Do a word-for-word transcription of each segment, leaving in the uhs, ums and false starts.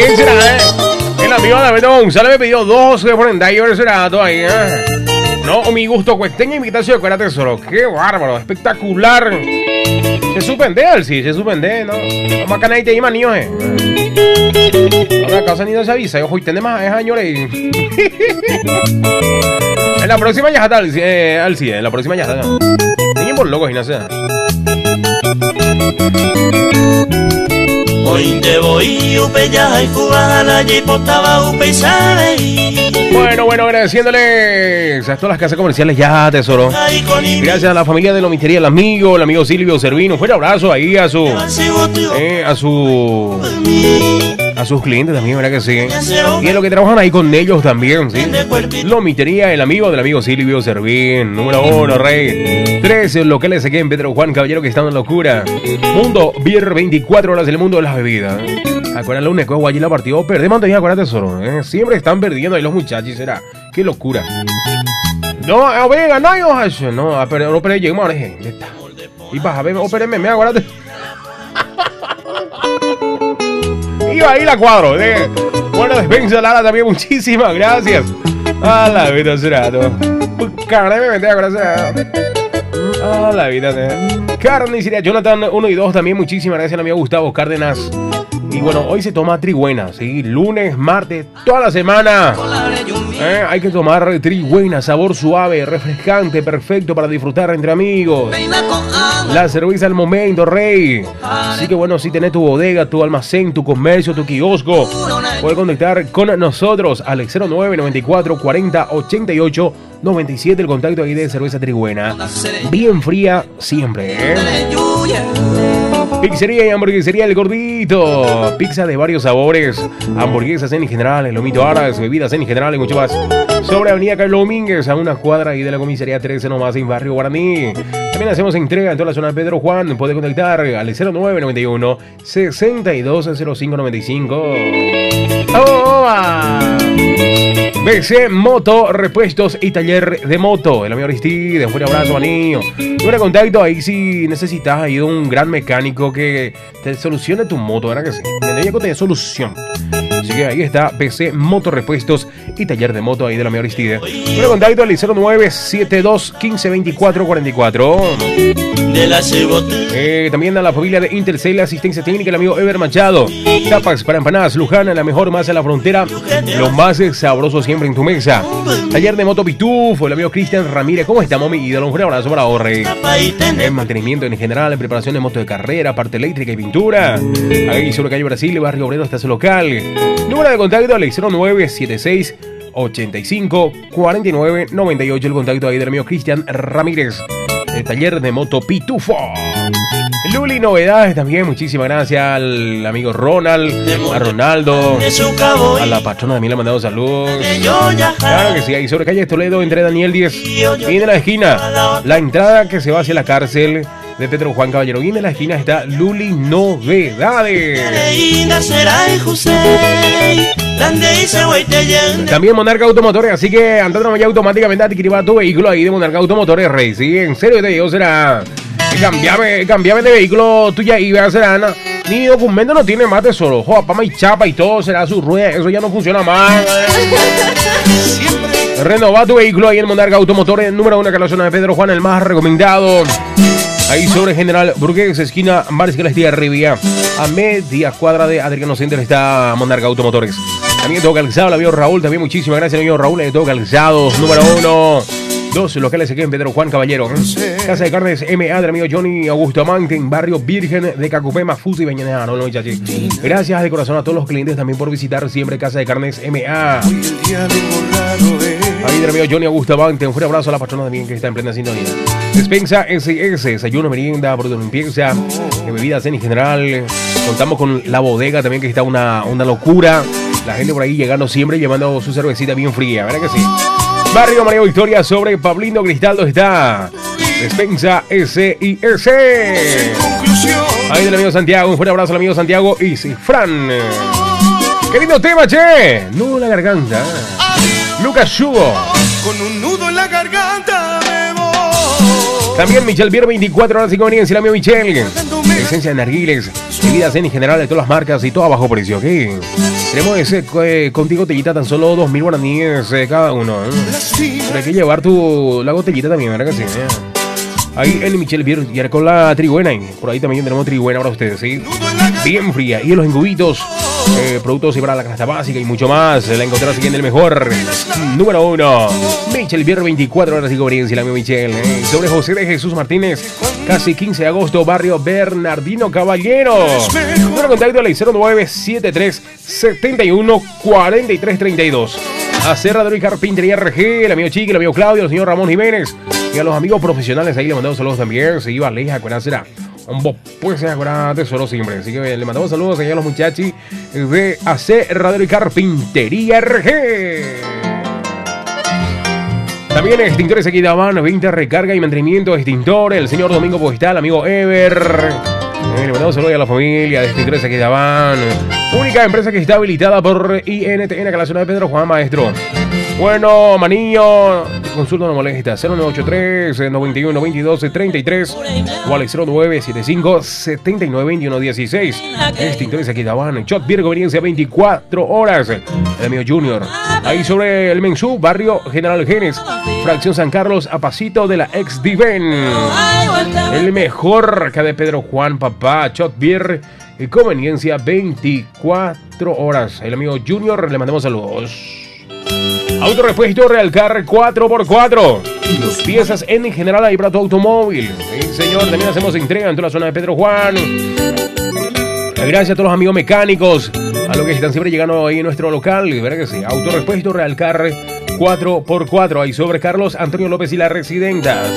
¿Quién será, eh? El amigo David González me pidió dos de Forendayo será todo ahí, ¿eh? No, mi gusto cuesteña invitación, acuérdate solo. Qué bárbaro, espectacular. Se suspende, Alci, se suspende, ¿no? Vamos a canal y te llaman niños, eh. Ahora casa ni no se avisa, ojo, y tiene más años ahí. En la próxima ya está, Alci, eh, Alci, en la próxima ya está. Niños por locos, y no sé. Hoy te voy upe ya y cubana y potaba upe y sabe. Bueno, bueno, agradeciéndoles a todas las casas comerciales ya, tesoro. Gracias a la familia de Lomistería, el amigo, el amigo Silvio Servino. Fuerte abrazo ahí a su eh, a su a sus clientes también, ¿verdad que sí? Y a los que trabajan ahí con ellos también, ¿sí? Lomistería, el amigo del amigo Silvio Servín. Número uno, rey. trece locales aquí en Pedro Juan Caballero que están en locura. Mundo Beer, veinticuatro horas del mundo de las bebidas. Acuérdate, lunes, que allí la partió. Perdemos Antonio, acuérdate solo. ¿eh? Siempre están perdiendo ahí los muchachos, será. Qué locura. No, a ver, ganamos. No, a ver, no, pero llegamos ahora. Y baja, ver, opéreme, me acuérdate. Iba ahí la cuadro. ¿eh? Bueno, despensa Lara también, muchísimas gracias. A la vida será. Carne me metí, gracias. A la vida, ¿eh? Carnicería Jonathan uno y dos también, muchísimas gracias al amigo Gustavo Cárdenas. Y bueno, hoy se toma trigüena, ¿sí? Lunes, martes, toda la semana. Eh, hay que tomar trigüena, sabor suave, refrescante, perfecto para disfrutar entre amigos. La cerveza al momento, rey. Así que bueno, si tenés tu bodega, tu almacén, tu comercio, tu kiosco, puedes contactar con nosotros al cero nueve noventa y cuatro cuarenta ochenta y ocho noventa y siete, el contacto ahí de cerveza trigüena. Bien fría siempre, ¿eh? Pizzería y hamburguesería El Gordito. Pizza de varios sabores, hamburguesas en general, lomito árabes, bebidas en general y mucho más. Sobre Avenida Carlos Domínguez, a una cuadra ahí de la comisaría trece nomás en Barrio Guaraní. También hacemos entrega en toda la zona de Pedro Juan. Puede contactar al cero nueve noventa y uno sesenta y dos cero cinco noventa y cinco. ¡Oh! B C Moto, repuestos y taller de moto. El amigo Aristide, un fuerte abrazo, manillo. Un contacto ahí si necesitas ahí de un gran mecánico que te solucione tu moto, ¿verdad que sí? Tiene que tener solución. Así que ahí está B C Moto, repuestos y taller de moto ahí de la amigo Aristide. Un contacto al cero nueve setenta y dos quince veinticuatro cuarenta y cuatro. Eh, también a la familia de Intercel, asistencia técnica, el amigo Ever Machado. Tapas para empanadas Lujana, la mejor masa de la frontera. Los más sabrosos siempre en tu mesa. Taller de moto Pitufo, el amigo Cristian Ramírez. ¿Cómo está, mami? Y de un abrazo para Orre. En mantenimiento en general, en preparación de moto de carrera, parte eléctrica y pintura. Ahí sobre calle Brasil, Barrio Obrero, está su local. Número de contacto al cero nueve setenta y seis ochenta y cinco cuarenta y nueve noventa y ocho. El contacto ahí del amigo Cristian Ramírez. El taller de moto Pitufo. Luli Novedades también, muchísimas gracias al amigo Ronald, a Ronaldo, a la patrona también le mandamos saludos. Claro que sí, ahí sobre calle Toledo, entre Daniel diez y en la esquina, la entrada que se va hacia la cárcel de Pedro Juan Caballero. Y en la esquina está Luli Novedades. También Monarca Automotores, así que andando ya automáticamente a adquirir tu vehículo ahí de Monarca Automotores, rey. Sí, en serio te digo, será. Cambiame, cambiame de vehículo tuya y vea, será. Ni documento no tiene más, tesoro. Joa, pama y chapa y todo, será su rueda. Eso ya no funciona más. Renova tu vehículo ahí en Monarca Automotores, número uno, que es la zona de Pedro Juan, el más recomendado. Ahí sobre General Burgues, esquina Mariscal de Rivia, a media cuadra de Adriano Center está Monarca Automotores. También todo calzado, el amigo Raúl, también muchísimas gracias, el amigo Raúl, de todo calzado, número uno. Dos locales aquí en Pedro Juan Caballero. Casa de Carnes M A del amigo Johnny Augusto Amante en Barrio Virgen de Cacupé, Mafusi y Beñanea. No, no, muchachos. Gracias de corazón a todos los clientes también por visitar siempre Casa de Carnes M A. Ahí del amigo Johnny Augusto Amante. Un fuerte abrazo a la patrona también que está en plena sintonía. Despensa S S, desayuno, merienda, producto de limpieza, bebidas en general. Contamos con la bodega también que está una, una locura. La gente por ahí llegando siempre llevando su cervecita bien fría, ¿verdad que sí? Barrio María Victoria sobre Pablino Cristaldo está Despensa S I S. Ahí del amigo Santiago, un fuerte abrazo al amigo Santiago y Fran. ¡Qué lindo tema, che! Nudo en la garganta. Lucas Hugo. Con un nudo en la garganta me voy. También Michelle Bier, veinticuatro horas y conveniencia, el amigo Michelle. licencia de narguiles, bebidas en general de todas las marcas y todo a bajo precio, ¿ok? Tenemos ese eh, contigo botellita tan solo dos mil guaraníes eh, cada uno, ¿eh? Pero hay que llevar tu la botellita también, ¿verdad que sí? ¿eh? Ahí en Michel Bier, y con la triguena, y por ahí también tenemos triguena para ustedes, ¿sí? Bien fría, y en los engubitos, eh, productos y para la canasta básica y mucho más, la encontrarás aquí en el mejor número uno, Michel Bier, veinticuatro horas de experiencia, el amigo Michel, ¿eh? Sobre José de Jesús Martínez, casi quince de agosto, barrio Bernardino Caballero. Número de contacto al cero nueve siete tres siete uno cuatro tres tres dos. A Cerradero y Carpintería R G, el amigo Chiqui, el amigo Claudio, el señor Ramón Jiménez y a los amigos profesionales ahí le mandamos saludos también. Se iba a Leja, con será un bo, pues se acuerda tesoro siempre. Así que le mandamos saludos a los muchachos de A Cerradero y Carpintería R G. También extintores aquí daban venta, recarga y mantenimiento de extintor. El señor Domingo Postal, amigo Ever. Eh, le mandamos saludos a la familia de extintores aquí daban. Única empresa que está habilitada por I N T N, acá en la zona de Pedro Juan, maestro. Bueno, Maniño, consulta no molesta. cero nueve ocho tres, noventa y uno, veintidós, treinta y tres o al cero nueve siete cinco, setenta y nueve, veintiuno, dieciséis. Extintores aquí daban. Shot Beer, conveniencia veinticuatro horas. El amigo Junior. Ahí sobre el Mensú, barrio General Genes, fracción San Carlos, a pasito de la ex Diven. El mejor acá de Pedro Juan, papá. Shot Beer y conveniencia veinticuatro horas. El amigo Junior, le mandamos saludos. Autorepuesto Realcar cuatro por cuatro. Piezas en general ahí para tu automóvil. Sí, señor, también hacemos entrega en toda la zona de Pedro Juan. Gracias a todos los amigos mecánicos, a los que están siempre llegando ahí en nuestro local. ¿Verdad que sí? Autorepuesto Realcar cuatro por cuatro. Ahí sobre Carlos Antonio López y las Residentas.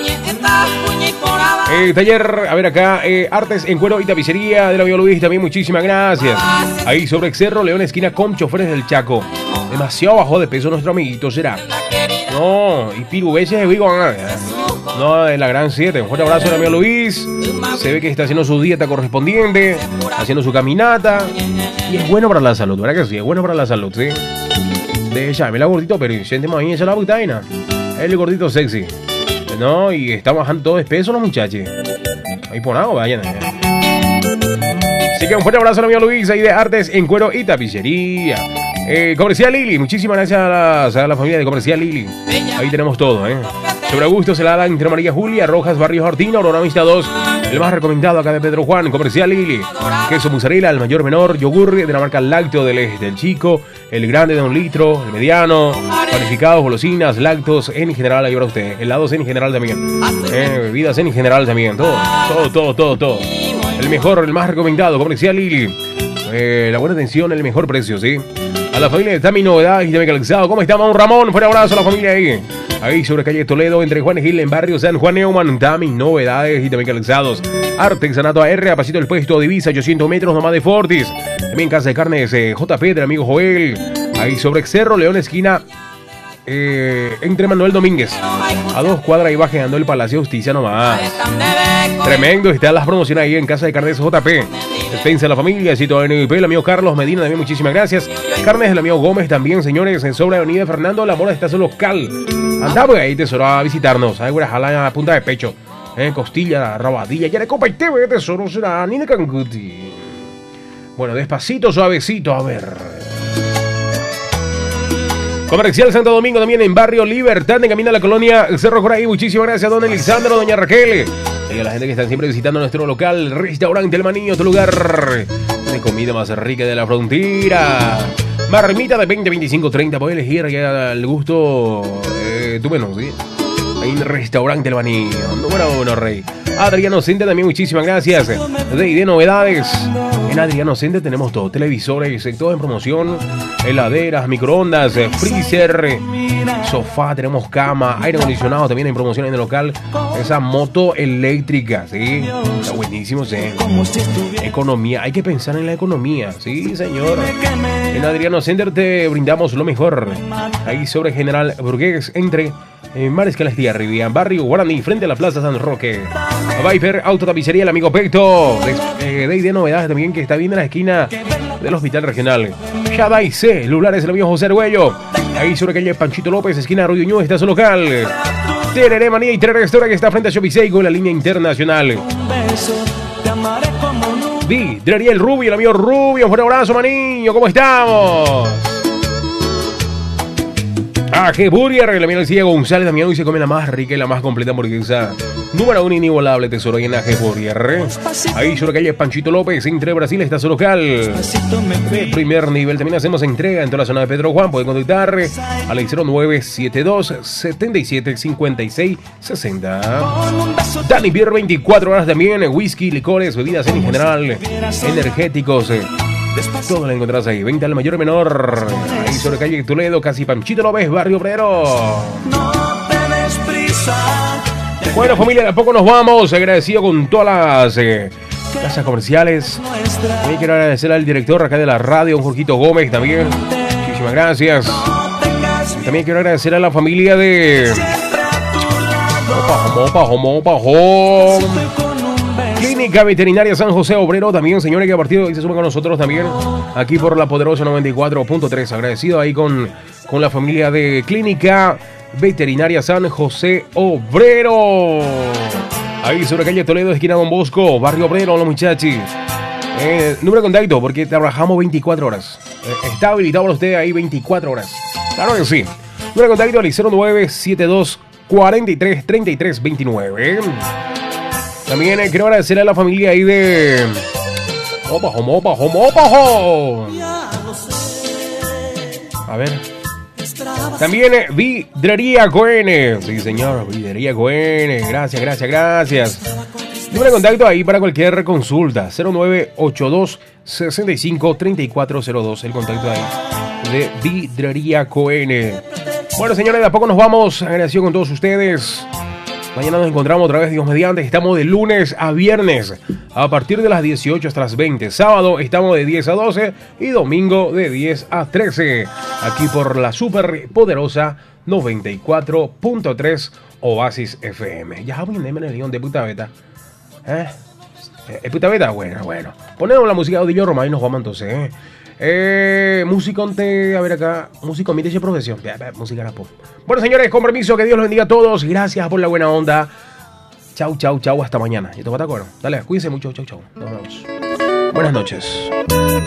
Eh, taller, a ver acá, eh, Artes en Cuero y Tapicería del amigo Luis, también muchísimas gracias. Ahí sobre Cerro León, esquina con Choferes del Chaco. Demasiado bajo de peso nuestro amiguito, será. No, y pirubeses, digo, no, de la gran siete. Un fuerte abrazo al amigo Luis. Se ve que está haciendo su dieta correspondiente, haciendo su caminata. Y es bueno para la salud, ¿verdad que sí? Es bueno para la salud, ¿sí? De ella, me la gordito, pero siénteme ahí esa la butaina. El gordito sexy. No, y está bajando todo de peso los muchachos. Ahí por algo, vayan. Así que un fuerte abrazo al amigo Luis, ahí de Artes en Cuero y Tapicería. Eh, Comercial Lili, muchísimas gracias a la, a la familia de Comercial Lili. Ahí tenemos todo, ¿eh? Sobre Augusto se la dan entre María Julia, Rojas, Barrio Jardín, Aurora Vista dos. El más recomendado acá de Pedro Juan, Comercial Lili. Queso mozzarella, el mayor menor, yogur de la marca Lácteo del Este, el chico, el grande de un litro, el mediano, panificados, golosinas, lácteos en general, ahí para usted. Helados en general también. Eh, bebidas en general también. Todo, todo, todo, todo, todo. El mejor, el más recomendado, Comercial Lili. Eh, la buena atención, el mejor precio, ¿sí? A la familia de Tami Novedades y Tami Calzado. ¿Cómo estamos, Ramón? Fuerte abrazo a la familia ahí. Ahí sobre calle Toledo, entre Juan Gil, en barrio San Juan Neumann. Tami Novedades y Tami Calzados. Artesanato A R, a pasito del puesto, divisa, ochocientos metros nomás de Fortis. También casa de carnes eh, J P del amigo Joel. Ahí sobre Cerro León, esquina eh, entre Manuel Domínguez. A dos cuadras y bajando el Palacio de Justicia nomás. Tremendo, están las promociones ahí en casa de carnes J P. Despensa a la familia, Cito N I P, el amigo Carlos Medina, también muchísimas gracias. Carnes del amigo Gómez también, señores, en sobre Avenida Fernando La Mora, está su local. Anda pues ahí, tesoro, a visitarnos. Hay una jala a punta de pecho. Eh, costilla, rabadilla, ya de copa y T V, tesoro, será ni de canguti. Bueno, despacito, suavecito, a ver. Comercial Santo Domingo también en Barrio Libertad, en camino a la colonia Cerro Coray. Muchísimas gracias, don Elisandro, doña Raquel. Y a la gente que está siempre visitando nuestro local, Restaurante El Maniño, tu lugar de comida más rica de la frontera. Marmita de veinte, veinticinco, treinta, puedes elegir ya al gusto eh, tu menú, ¿sí? Ahí en Restaurante El Maniño, número uno, rey. Adriano Sente también, muchísimas gracias. De, de novedades. En Adriano Sente tenemos todo, televisores, todo en promoción, heladeras, microondas, freezer, sofá, tenemos cama, aire acondicionado también en promoción en el local. Esa moto eléctrica, ¿sí? Está buenísimo, sí. Economía, hay que pensar en la economía, sí, señor. En Adriano Center te brindamos lo mejor. Ahí sobre General Burgués, entre eh, Mariscal Estigarribia, Barrio Guaraní, frente a la Plaza San Roque. Viper Autotapicería, el amigo Pecto. De, eh, de, de novedades también, que está bien en la esquina del Hospital Regional. Shaddai C, celulares, el amigo José Arguello. Ahí sobre calle Panchito López, esquina Arroyo Ñu, está su local. Tereré Manía y Tereré Restaurant, que está frente a Shopee Seiko, en la línea internacional. Vidrería El Rubio, el amigo Rubio, un fuerte abrazo, maniño, ¿cómo estamos? A G Burger, el amigo decía González Damián, hoy se come la más rica y la más completa hamburguesa. Número uno inigualable, tesoro, ahí en A G Burger. Ahí sobre calle Panchito López, entre Brasil, está su local. De primer nivel, también hacemos entrega en toda la zona de Pedro Juan. Pueden contactar al cero nueve siete dos, siete siete cinco seis seis cero. Dani Beer, veinticuatro horas también, whisky, licores, bebidas en general, energéticos. Todo lo encontrás ahí, venta al mayor y menor. Ahí sobre calle Toledo, casi Panchito López, Barrio Obrero. No te des prisa. Bueno, familia, de a poco nos vamos. Agradecido con todas las eh, casas comerciales. También quiero agradecer al director acá de la radio, un Jorgito Gómez también. Muchísimas gracias. También quiero agradecer a la familia de Opa, Opa, Opa, Opa, Clínica Veterinaria San José Obrero, también, señores, que a partir de hoy se suman con nosotros también aquí por la poderosa noventa y cuatro punto tres. Agradecido ahí con, con la familia de Clínica Veterinaria San José Obrero. Ahí sobre calle Toledo, esquina Don Bosco, Barrio Obrero, los muchachos. Eh, número de contacto, porque trabajamos veinticuatro horas. Eh, está habilitado para usted ahí veinticuatro horas. Claro que sí. Número de contacto al cero nueve siete dos, cuatro tres, treinta y tres veintinueve. También eh, quiero agradecer a la familia ahí de Opa, homo, opa, homo, opa, ho. A ver. También eh, Vidrería Cohen. Sí, señor, Vidrería Cohen. Gracias, gracias, gracias. Número de contacto ahí para cualquier consulta. cero nueve ocho dos, sesenta y cinco, treinta y cuatro cero dos. El contacto ahí de Vidrería Cohen. Bueno, señores, de a poco nos vamos. Agradecido con todos ustedes. Mañana nos encontramos otra vez, Dios mediante. Estamos de lunes a viernes a partir de las dieciocho hasta las veinte. Sábado estamos de diez a doce y domingo de diez a trece. Aquí por la super poderosa noventa y cuatro punto tres Oasis F M. Ya viene el león de puta beta. ¿Eh? ¿Es puta beta? Bueno, bueno. Ponemos la música de Odilio Román y nos vamos entonces, ¿eh? Eh, música ante, a ver acá, música omite esa profesión, música la pop. Bueno, señores, con permiso, que Dios los bendiga a todos. Gracias por la buena onda. Chau, chau, chau, hasta mañana. ¿Y te vas de acuerdo? Dale, cuídense mucho, chau, chau. Nos vemos. Buenas noches.